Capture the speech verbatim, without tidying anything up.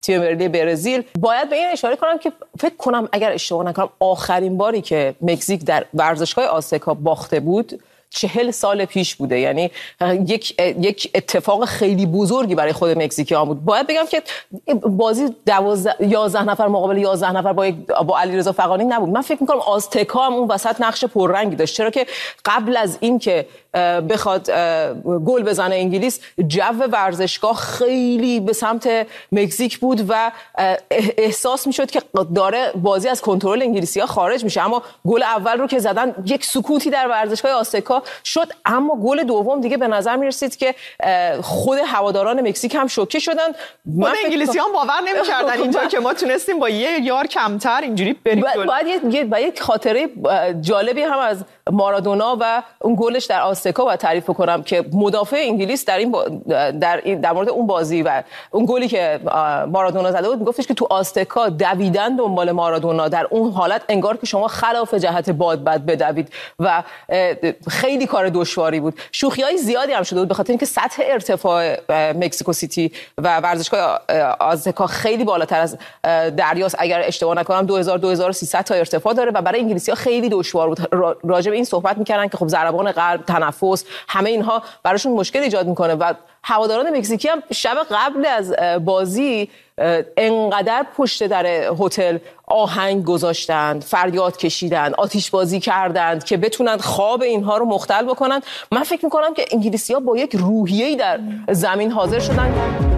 تیم ملی برزیل. باید به این اشاره کنم که فکر کنم اگر اشتباه نکنم آخرین باری که مکزیک در ورزشگاه آزتکا باخته بود چهل سال پیش بوده. یعنی یک یک اتفاق خیلی بزرگی برای خود مکزیکی‌ها بود. باید بگم که بازی دوازده یازده نفر مقابل یازده نفر با با علیرضا فغانی نبود. من فکر می‌کنم آزتکا هم اون وسط نقش پررنگی داشت، چرا که قبل از این که بخواد گل بزنه انگلیس جو ورزشگاه خیلی به سمت مکزیک بود و احساس می‌شد که داره بازی از کنترل انگلیسی‌ها خارج میشه. اما گل اول رو که زدن یک سکوتی در ورزشگاه آزتکا شد، اما گل دوم دیگه به نظر میرسید که خود هواداران مکزیک هم شوکه شدن. خود انگلیسی هم باور نمی‌کردن اینجا که ما تونستیم با یه یار کمتر اینجوری بریم گل. باید یه باید یک خاطره جالبی هم از مارادونا و اون گلش در آزتکا باید تعریف کنم که مدافع انگلیس در این با در این در مورد اون بازی و اون گلی که مارادونا زده بود میگفتش که تو آزتکا دویدن دنبال مارادونا در اون حالت انگار که شما خلاف جهت باد بد بدوید و خیلی کار دشواری بود. شوخی‌های زیادی هم شده بود به خاطر اینکه سطح ارتفاع مکزیکو سیتی و ورزشگاه آزتکا خیلی بالاتر از دریاست. اگر اشتباه نکنم دو هزار تا دو هزار و سیصد تا ارتفاع داره و برای انگلیسی‌ها خیلی دشوار بود. راجع به این صحبت می‌کردن که خب ضربان قلب، تنفس، همه اینها براشون مشکل ایجاد می‌کنه و هواداران مکزیکی هم شب قبل از بازی انقدر پشت در هتل آهنگ گذاشتند، فریاد کشیدند، آتش بازی کردند که بتونن خواب اینها رو مختل بکنن. من فکر می‌کنم که انگلیسی‌ها با یک روحیه‌ای در زمین حاضر شدن.